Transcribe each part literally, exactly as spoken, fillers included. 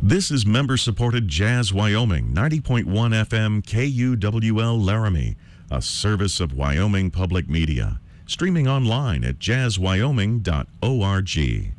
This is member-supported Jazz Wyoming, ninety point one F M K U W L Laramie, a service of Wyoming Public Media. Streaming online at jazz wyoming dot org.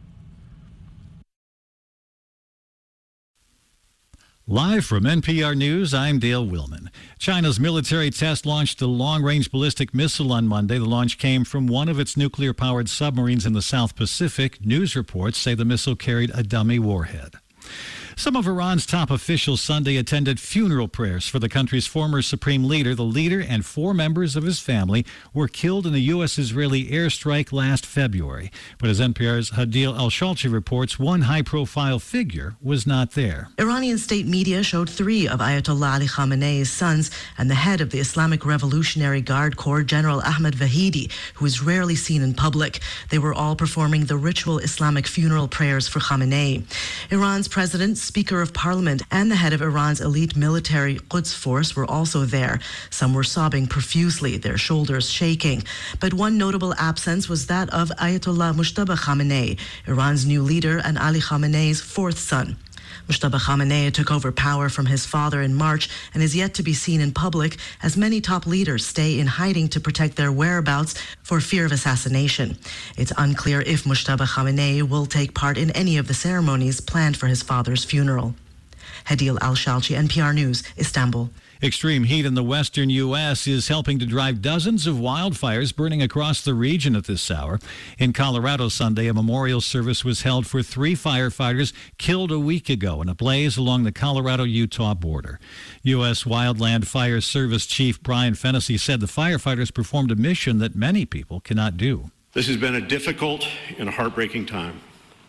Live from N P R News, I'm Dale Willman. China's military test launched a long-range ballistic missile on Monday. The launch came from one of its nuclear-powered submarines in the South Pacific. News reports say the missile carried a dummy warhead. Some of Iran's top officials Sunday attended funeral prayers for the country's former supreme leader. The leader and four members of his family were killed in a U S Israeli airstrike last February. But as N P R's Hadil Al-Shalchi reports, one high-profile figure was not there. Iranian state media showed three of Ayatollah Ali Khamenei's sons and the head of the Islamic Revolutionary Guard Corps, General Ahmed Vahidi, who is rarely seen in public. They were all performing the ritual Islamic funeral prayers for Khamenei. Iran's president, Speaker of Parliament, and the head of Iran's elite military Quds force were also there. Some were sobbing profusely, their shoulders shaking. But one notable absence was that of Ayatollah Mujtaba Khamenei, Iran's new leader and Ali Khamenei's fourth son. Mujtaba Khamenei took over power from his father in March and is yet to be seen in public as many top leaders stay in hiding to protect their whereabouts for fear of assassination. It's unclear if Mujtaba Khamenei will take part in any of the ceremonies planned for his father's funeral. Hadil Al-Shalchi, N P R News, Istanbul. Extreme heat in the western U S is helping to drive dozens of wildfires burning across the region at this hour. In Colorado Sunday, a memorial service was held for three firefighters killed a week ago in a blaze along the Colorado-Utah border. U S Wildland Fire Service Chief Brian Fennessy said the firefighters performed a mission that many people cannot do. This has been a difficult and heartbreaking time.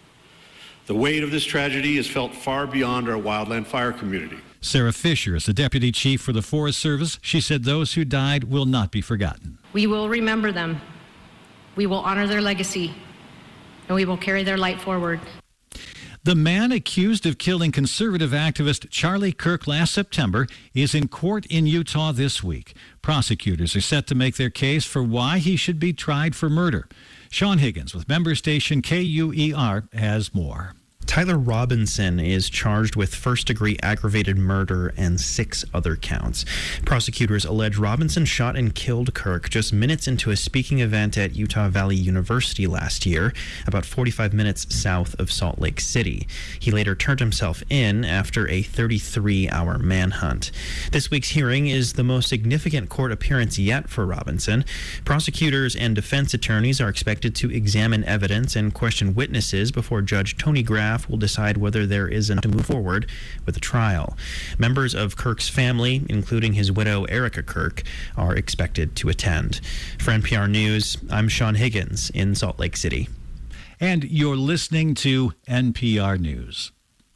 The weight of this tragedy is felt far beyond our wildland fire community. Sarah Fisher is the deputy chief for the Forest Service. She said those who died will not be forgotten. We will remember them. We will honor their legacy, and we will carry their light forward. The man accused of killing conservative activist Charlie Kirk last September is in court in Utah this week. Prosecutors are set to make their case for why he should be tried for murder. Sean Higgins with member station K U E R has more. Tyler Robinson is charged with first-degree aggravated murder and six other counts. Prosecutors allege Robinson shot and killed Kirk just minutes into a speaking event at Utah Valley University last year, about forty-five minutes south of Salt Lake City. He later turned himself in after a thirty-three hour manhunt. This week's hearing is the most significant court appearance yet for Robinson. Prosecutors and defense attorneys are expected to examine evidence and question witnesses before Judge Tony Graff will decide whether there is enough to move forward with the trial. Members of Kirk's family, including his widow Erica Kirk, are expected to attend. For N P R News, I'm Sean Higgins in Salt Lake City. And you're listening to N P R News.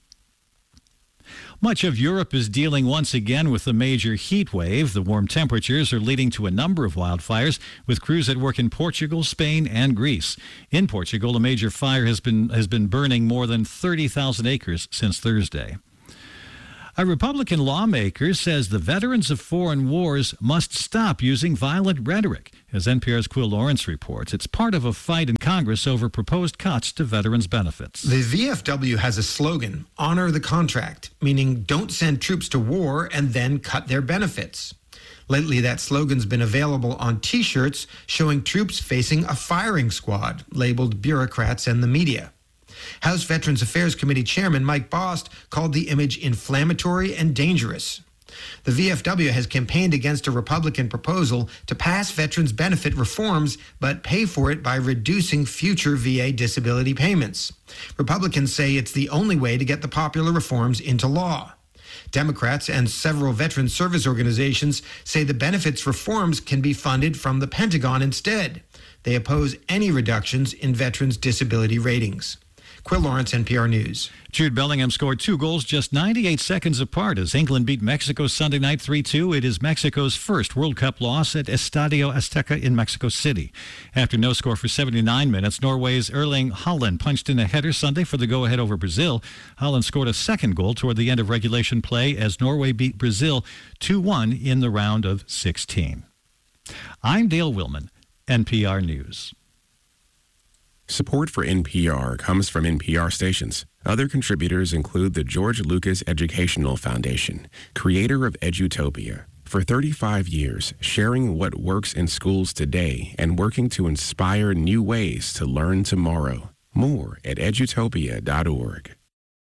Much of Europe is dealing once again with a major heat wave. The warm temperatures are leading to a number of wildfires, with crews at work in Portugal, Spain, and Greece. In Portugal, a major fire has been has been burning more than thirty thousand acres since Thursday. A Republican lawmaker says the veterans of foreign wars must stop using violent rhetoric. As N P R's Quill Lawrence reports, it's part of a fight in Congress over proposed cuts to veterans' benefits. The V F W has a slogan, honor the contract, meaning don't send troops to war and then cut their benefits. Lately, that slogan's been available on T-shirts showing troops facing a firing squad, labeled bureaucrats and the media. House Veterans Affairs Committee Chairman Mike Bost called the image inflammatory and dangerous. The V F W has campaigned against a Republican proposal to pass veterans benefit reforms, but pay for it by reducing future V A disability payments. Republicans say it's the only way to get the popular reforms into law. Democrats and several veteran service organizations say the benefits reforms can be funded from the Pentagon instead. They oppose any reductions in veterans' disability ratings. Quill Lawrence, N P R News. Jude Bellingham scored two goals just ninety-eight seconds apart as England beat Mexico Sunday night three two. It is Mexico's first World Cup loss at Estadio Azteca in Mexico City. After no score for seventy-nine minutes, Norway's Erling Haaland punched in a header Sunday for the go-ahead over Brazil. Haaland scored a second goal toward the end of regulation play as Norway beat Brazil two one in the round of sixteen. I'm Dale Willman, N P R News. Support for N P R comes from N P R stations. Other contributors include the George Lucas Educational Foundation, creator of Edutopia. For thirty-five years, sharing what works in schools today and working to inspire new ways to learn tomorrow. More at edutopia dot org.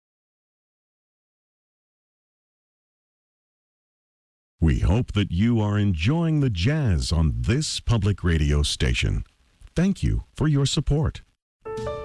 We hope that you are enjoying the jazz on this public radio station. Thank you for your support.